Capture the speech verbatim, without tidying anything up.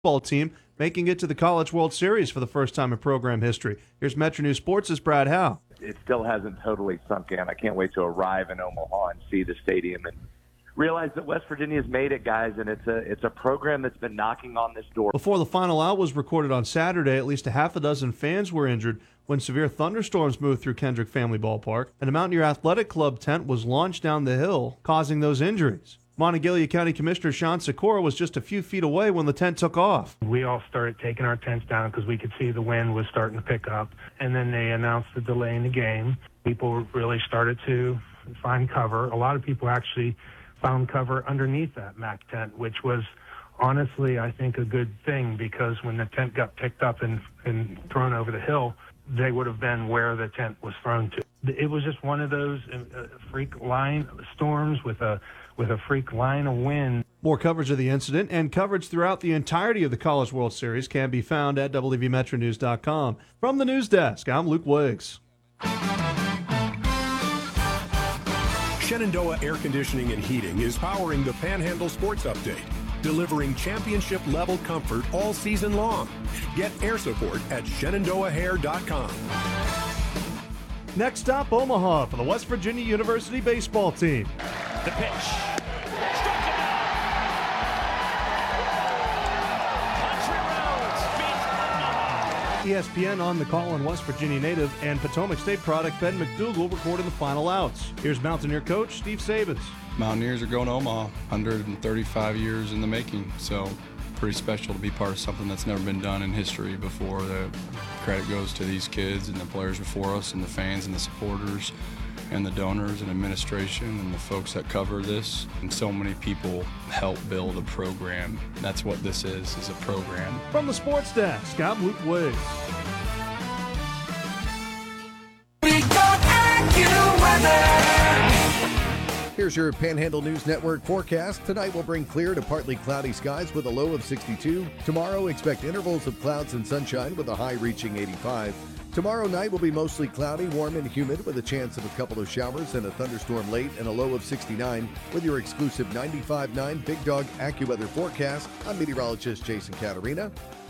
Ball team making it to the College World Series for the first time in program history. Here's Metro News Sports' Brad Howe. It still hasn't totally sunk in. I can't wait to arrive in Omaha and see the stadium and realize that West Virginia's made it, guys, and it's a it's a program that's been knocking on this door. Before the final out was recorded on Saturday, at least a half a dozen fans were injured when severe thunderstorms moved through Kendrick Family Ballpark, and a Mountaineer Athletic Club tent was launched down the hill, causing those injuries. Monongalia County Commissioner Sean Sikora was just a few feet away when the tent took off. We all started taking our tents down because we could see the wind was starting to pick up, and then they announced the delay in the game. People really started to find cover. A lot of people actually found cover underneath that M A C tent, which was honestly, I think, a good thing, because when the tent got picked up and, and thrown over the hill, they would have been where the tent was thrown to. It was just one of those uh, freak line storms with a with a freak line of wind. More coverage of the incident and coverage throughout the entirety of the College World Series can be found at W V Metro News dot com. From the news desk, I'm Luke Wiggs. Shenandoah Air Conditioning and Heating is powering the Panhandle Sports Update, delivering championship-level comfort all season long. Get air support at Shenandoah Hair dot com. Next up, Omaha for the West Virginia University baseball team. The pitch. Struck him out. Country Roads beats Omaha. E S P N on the call and West Virginia native and Potomac State product Ben McDougal recording the final outs. Here's Mountaineer coach Steve Sabins. Mountaineers are going to Omaha, one hundred thirty-five years in the making, so pretty special to be part of something that's never been done in history before. The credit goes to these kids and the players before us and the fans and the supporters and the donors and administration and the folks that cover this. And so many people help build a program. That's what this is, is a program. From the sports desk, I'm Luke Wiggs. We got AccuWeather. Here's your Panhandle News Network forecast. Tonight will bring clear to partly cloudy skies with a low of sixty-two. Tomorrow, expect intervals of clouds and sunshine with a high reaching eighty-five. Tomorrow night will be mostly cloudy, warm and humid with a chance of a couple of showers and a thunderstorm late and a low of sixty-nine. With your exclusive ninety-five point nine Big Dog AccuWeather forecast, I'm meteorologist Jason Caterina.